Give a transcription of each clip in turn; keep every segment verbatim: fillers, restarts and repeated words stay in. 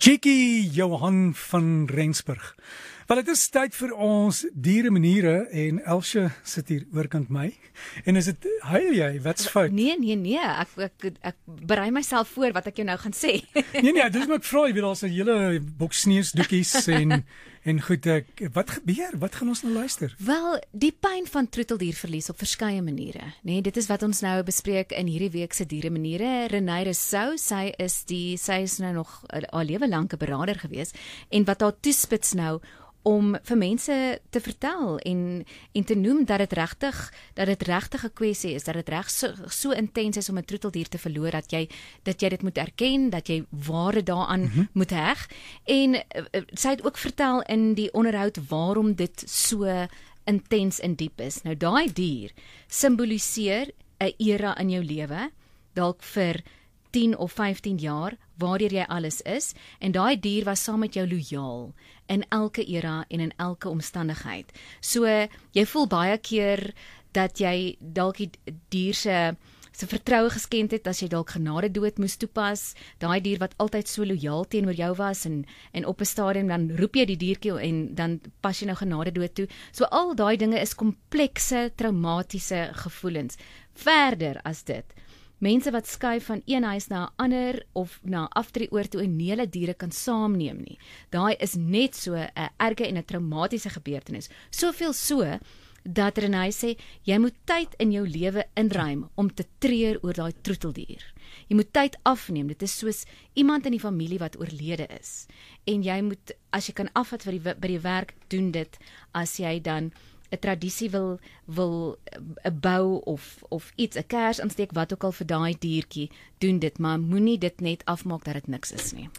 Cheeky Johan van Rensburg. Wel, het is tyd vir ons diere maniere en Elsje sit hier oorkant my. En is dit, huil jy, wat's fout? Nee, nee, nee, ek, ek, ek berei myself voor wat ek jou nou gaan sê. Nee, nee, dis maar ek vra, jy weet, daar's 'n hele boks sneeusdoekies en, en goed, ek, wat gebeur? Wat gaan ons nou luister? Wel, die pyn van troeteldierverlies op verskeie maniere. Nee, dit is wat ons nou bespreek in hierdie week se diere maniere. Renée Rousseau, sy is die, sy is nou nog al lewe lank 'n beraader gewees en wat haar toespits nou om vir mense te vertel en en te noem dat dit regtig dat dit regtig 'n kwessie is, dat dit reg so, so intens is om 'n troeteldier te verloor dat jy dat jy dit moet erken, dat jy waarde daaraan mm-hmm. moet heg. En uh, sy het ook vertel in die onderhoud waarom dit so intens en diep is. Nou daai dier simboliseer 'n era in jou lewe, dalk vir tien of vyftien jaar, waardeur jy alles is, en daai dier was saam met jou lojaal in elke era en in elke omstandigheid. So, jy voel baie keer dat jy dalk die dier se se vertroue geskend het as jy dalk genade dood moes toepas, daai dier wat altyd so lojaal teenoor jou was en en op 'n stadium dan roep jy die diertjie en dan pas jy nou genade dood toe. So al daai dinge is komplekse traumatiese gevoelens. Verder as dit, mense wat skuif van een huis na 'n ander of na 'n aftreeoord toe en nie hulle diere kan saamneem nie. Daai is net so 'n erge en 'n traumatiese gebeurtenis. Soveel so dat Renée sê, jy moet tyd in jou lewe inruim om te treur oor daai troeteldier. Jy moet tyd afneem. Dit is soos iemand in die familie wat oorlede is. En jy moet, as jy kan afvat by die, by die werk, doen dit. As jy dan 'n tradisie wil wil 'n bou of of iets, 'n kers aansteek, wat ook al vir daai diertjie, doen dit, maar moenie dit net afmaak dat dit niks is nie.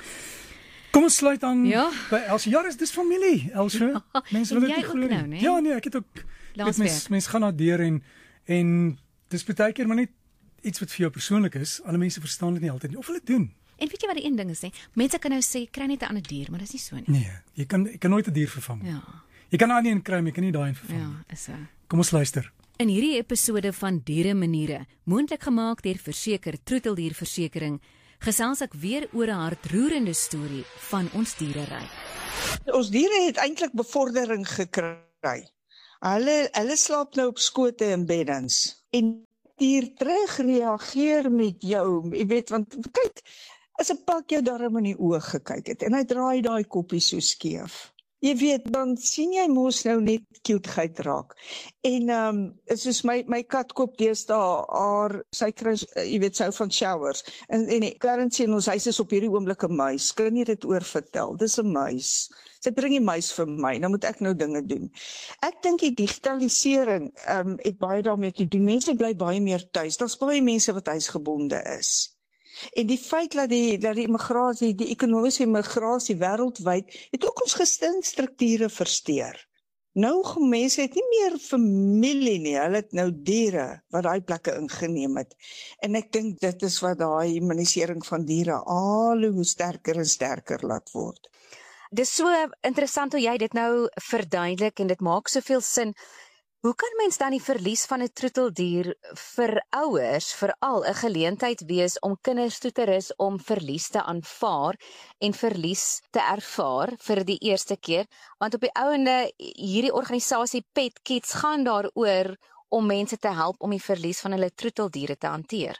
Kom ons sluit aan ja? by Elsje. Ja, dis familie, Elsje. Mense wil dit nie glo nie. Ja, nee, ek het ook mense mens gaan na deur en en dis baie keer maar net iets wat vir jou persoonlik is. Alle mense verstaan dit nie altyd nie of hulle doen. En weet jy wat die een ding is, hè? Mense kan nou sê kry net 'n ander dier, maar dis nie so nie. Nee, jy kan jy kan nooit 'n dier vervang. Ja. Jy kan daar nie in kry, maar jy kan nie daarin vervang. Ja, is so. Kom ons luister. In hierdie episode van Diere Maniere, moontlik gemaak deur Verseker Troeteldierversekering, gesels ek weer oor 'n hartroerende storie van ons diereryk. Ons diere het eintlik bevordering gekry. Hulle hulle slaap nou op skote en beddens. En dier terug reageer met jou, jy weet, want kyk, as 'n pak jou darm in die oë gekyk het en hy draai daai koppie so skeef. Jy weet, dan sien jy mos nou net cuteheid raak. En ehm um, soos my my kat koop deesdae haar, sy kry, jy weet, sou van showers. En en die Clarence sê ons huis is op hierdie oomblik 'n muis. Kan nie dit oorvertel. Dis 'n muis. Sy bring die muis vir my. Nou moet ek nou dinge doen. Ek dink die digitalisering ehm um, het baie daarmee te doen. Mense bly baie meer tuis. Daar's baie mense wat huisgebonde is. En die feit dat die dat die immigrasie, die ekonomiese immigrasie wêreldwyd het ook ons gesinsstrukture versteur. Nou mense het nie meer familie nie, hulle het nou diere wat daai plekke ingeneem het. En ek dink dit is wat daai humanisering van diere al hoe sterker en sterker laat word. Dis so interessant hoe jy dit nou verduidelik en dit maak soveel sin. Hoe kan mens dan die verlies van 'n troeteldier vir ouers veral 'n geleentheid wees om kinders toe te rus om verlies te aanvaar en verlies te ervaar vir die eerste keer? Want op die ouende, hierdie organisasie Pet Kids gaan daaroor om mense te help om die verlies van hulle troeteldiere te hanteer.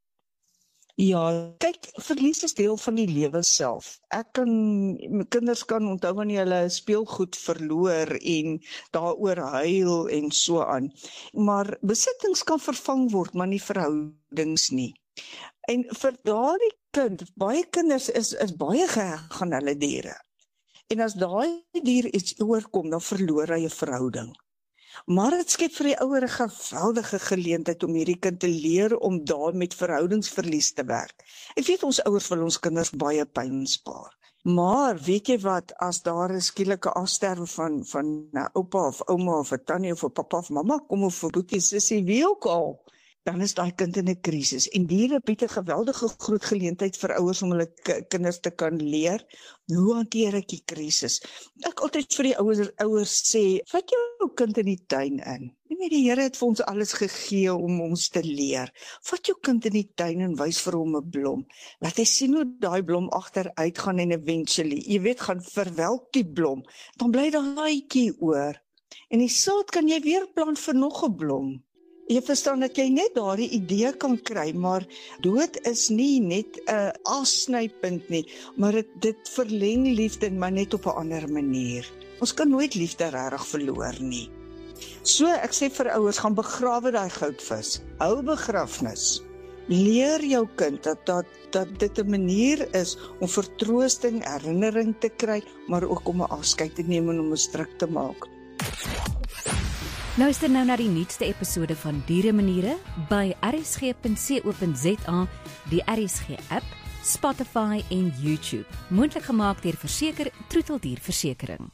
Ja, kyk, verlies is deel van die lewe self. Ek kan, my kinders kan onthou wanneer hulle speelgoed verloor en daaroor huil en so aan. Maar besittings kan vervang word, maar nie verhoudings nie. En vir daardie kind, baie kinders is, is baie geheg aan hulle diere. En as daai dier iets oorkom, dan verloor hy 'n verhouding. Maar dit skep vir die ouer 'n geweldige geleentheid om hierdie kind te leer om daar met verhoudingsverlies te werk. Ek weet ons ouers wil ons kinders baie pyn spaar. Maar weet jy wat, as daar 'n skielike afsterwe van van 'n oupa of ouma of 'n tannie of 'n pappa of mamma kom of 'n boetie sussie, wie ook al, dan is daai kind in 'n krisis. En diere bied 'n geweldige groot geleentheid vir ouers om hulle kinders te kan leer, hoe hanteer ek die krisis? Ek altyd vir die ouers ouers sê, vat jou kind in die tuin in. Jy weet, die Here het vir ons alles gegee om ons te leer. Vat jou kind in die tuin en wys vir hom 'n blom. Laat hy sien hoe daai blom agteruit gaan en eventually, jy weet, gaan verwelk die blom. Dan bly daar 'n haatjie oor. En die saad kan jy weer plant vir nog 'n blom. Jy verstaan dat jy net daardie idee kan kry, maar dood is nie net 'n afsnypunt nie, maar dit, dit verleng liefde, maar net op 'n ander manier. Ons kan nooit liefde regtig verloor nie. So, ek sê vir ouers, gaan begrawe daai goudvis. Hou begrafnis. Leer jou kind dat, dat, dat dit 'n manier is om vertroosting, herinnering te kry, maar ook om 'n afskeid te neem en om 'n stryk te maak. Luister nou na die nuutste episode van Dieremaniere by r s g punt co punt z a, die R S G app, Spotify en YouTube. Moontlik gemaak deur Verseker Troeteldierversekering.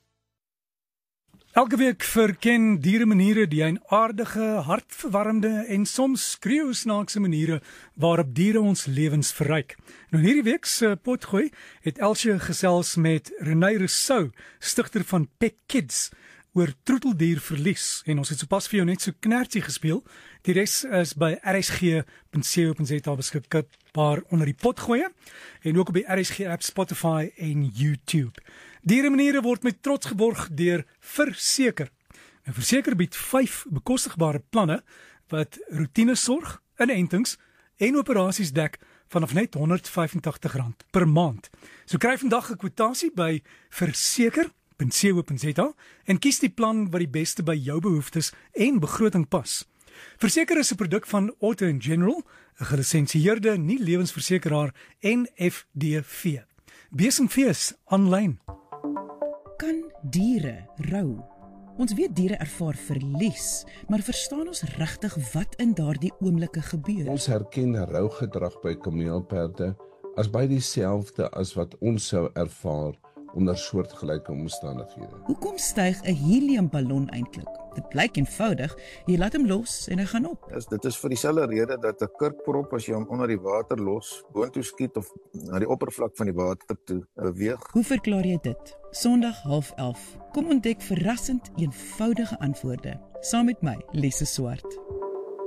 Elke week verken Dieremaniere die eienaardige, hartverwarmende en soms skreeusnaakse maniere waarop diere ons lewens verryk. Nou in hierdie week se potgooi het Elsje gesels met Renay Rousseau, stigter van Pet Kids, oor troeteldierverlies, en ons het sopas vir jou net so knertjie gespeel. Die res is by r s g punt co punt z a beskikbaar onder die potgoeie, en ook op die R S G app, Spotify en YouTube. Dieremaniere word met trots geborg deur Verseker. Nou, Verseker bied vyf bekostigbare planne wat routinesorg, inentings en operasies dek vanaf net honderd vyf en tagtig rand per maand. So kry vandag 'n kwotasie by Verseker punt co punt z a en kies die plan wat die beste by jou behoeftes en begroting pas. Verseker is 'n produk van Auto and General, 'n gelisensieerde nie-lewensversekeraar N F D V. Besemfees aanlyn. Kan diere rou? Ons weet diere ervaar verlies, maar verstaan ons regtig wat in daardie oomblikke gebeur? Ons herken rougedrag by kameelperde as baie dieselfde as wat ons sou ervaar onder soortgelyke omstandighede. Hoekom styg 'n heliumballon eintlik? Dit blyk eenvoudig, jy laat hom los en hy gaan op. Is, dit is vir dieselfde rede dat 'n kurkprop, as jy hom onder die water los, boontoe skiet of na die oppervlak van die water toe beweeg. Hoe verklaar jy dit? Sondag half elf. Kom ontdek verrassend eenvoudige antwoorde. Saam met my, Lise Swart.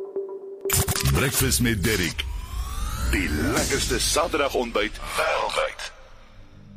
Breakfast met Derrick. Die lekkerste Saterdag ontbyt wêreldwyd.